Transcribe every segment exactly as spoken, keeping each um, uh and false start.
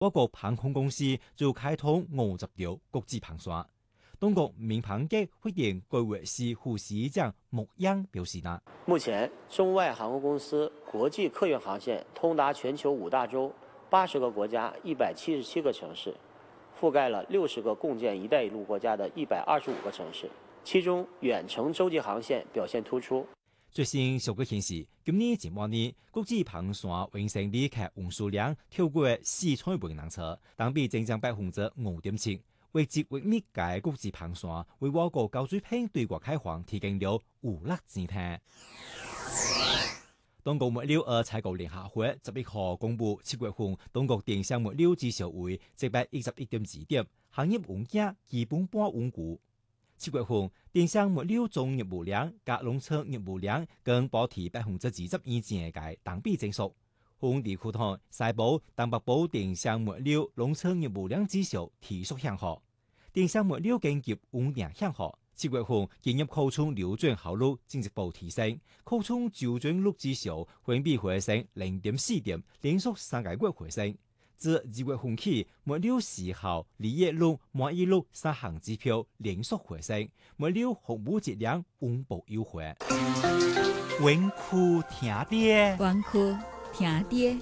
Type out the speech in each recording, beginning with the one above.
我國航空公司就開通五十條國際航線。當局民航局會定規劃師副市長穆央表示啦， 目前中外航空公司國際客運航線通達全球五大洲、八十個國家、一百七十七個城市，覆蓋了六十個共建“一帶一路”國家的一百二十五個城市，其中遠程洲際航線表現突出。 最新數據顯示，今年前半年國際航線完成旅客運輸量超過四千萬人次，同比增長百分之五點七。為節為密嘅國際航線為我國高水平對外開放提供了有力支撐。當局物流和採購聯合會十一號公布，七月份當局電商物流指數為一百一十一點二點，行業穩價基本半穩固。七月份電商物流總業務量加農場業務量更保持百分之二十以前嘅同比增速。本地區台西部、東北部電商物流農場業務量指數持續向好，電商物流經濟穩定向好。七月份進入庫存流轉效率進一步提升，庫存周轉率指數分別回升零點四點，連續三個月回升。自二月份起，物流時效、利益率、滿意率三項指標連續回升，物流服務質量穩步優化。穩酷聽爹， 穩酷聽爹。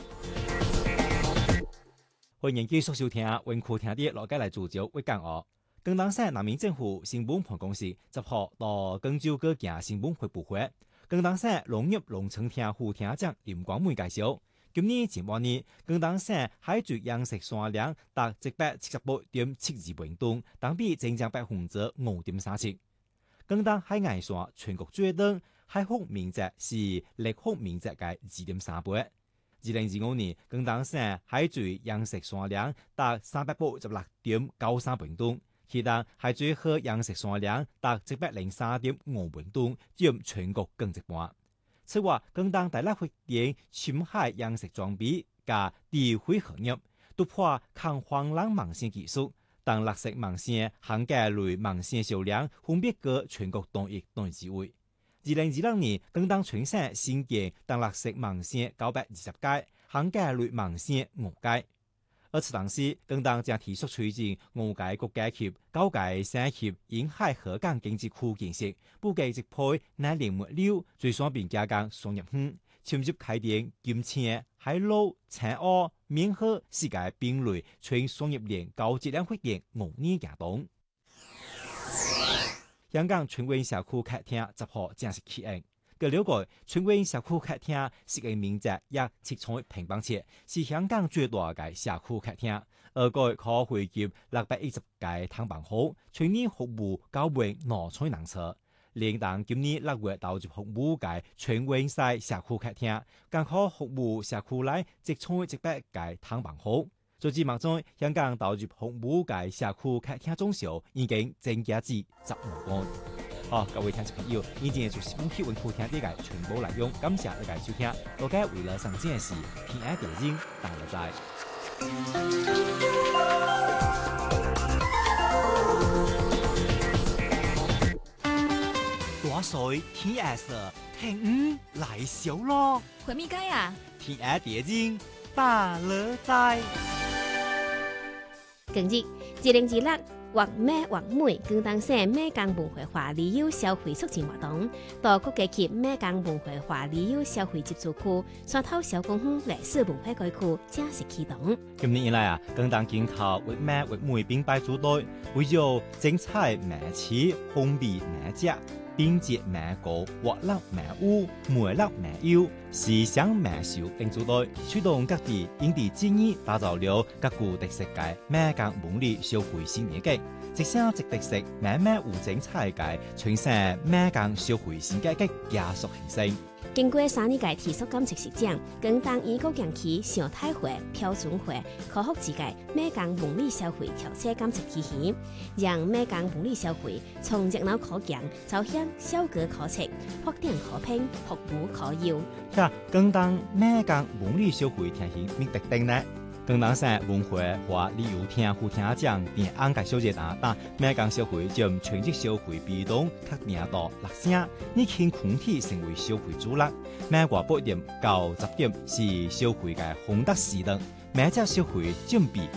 歡迎繼續收聽穩酷聽爹，落街嚟聚焦會講哦。廣東省人民政府新聞辦公室十號到廣州各界新聞發布會，廣東省農業農村廳副廳長林光梅介紹，今年前半年，廣東省海水養殖產量達一百七十八點七二萬噸，同比增長百分之五點三七。廣東海岸線全國最長海fiscal面積是陸fiscal面積嘅二點三倍。二零二五年，廣東省海水養殖產量達三百八十六點九三萬噸。其他海水可養殖產量達一百零三點五萬噸，佔全國近一半。此外，廣東大力發展深海養殖裝備加智慧行業，突破抗風浪網線技術，當綠色網線、涵蓋類網線銷量分別各全國第一、第二位。二零二六年，廣東全省新建當綠色網線九百二十街，涵蓋類網線五街。而此同時，廣東將提速推進五屆國家級、九屆省級沿海河港經濟區建設，布局一批南寧物流、最方便加工商業區，深入開展金錢、海陸、青澳、閩河世界並類全商業鏈高質量發展五年行動。香港春運社區客廳十號正式啟用。據了解，春運社區客廳設計面積約七千平方尺，是香港最大嘅社區客廳。而該可匯集六百一十個躺板戶，全年服務九萬兩千人次。連同今年六月投入服務嘅春運西社區客廳，更可服務社區內一千一百個躺板戶。最至目前，香港投入服務嘅社區客廳總數已經增加至十五個。好，各位聽眾朋友，以前就是本期穩酷聽啲嘅全部內容，感謝大家收聽。大家為了上件事，聽下電影，等我在。大水天下事，聽五來小咯。 回咪街啊？ 聽下電影，大樂在。 近日，二零二六。或咩或妹，廣東省咩江文化華旅遊消費促進活動，到國家級咩江文化華旅遊消費接觸區、山頭小公園歷史文化區區正式啟動。 今年以來啊，廣東經靠或咩或妹並排組隊，為咗精彩美食、風味美食、品質美高、活力美舞、魅力美優、時尚美秀等組隊，驅動各地因地制宜，打造了各具特色嘅咩江文旅消費新年計。一項一特色、美美有精彩嘅全省咩江消費新改革加速形成。 經過三年嘅體驗感測實踐，廣東醫國強區常態化、標準化、科學自界咩江文旅消費調節監測體系，讓咩江文旅消費從熱鬧可敬走向效果可測、發展可評、服務可用。 嚇，廣東咩江文旅消費體系咩特定呢？廣東省文化和旅遊廳副廳長田安介小姐答答，咩江消費佔全國消費比重確定到六成，你傾群體成為消費主力。咩話八點到十點是消費嘅紅燈時段， 每只社會準備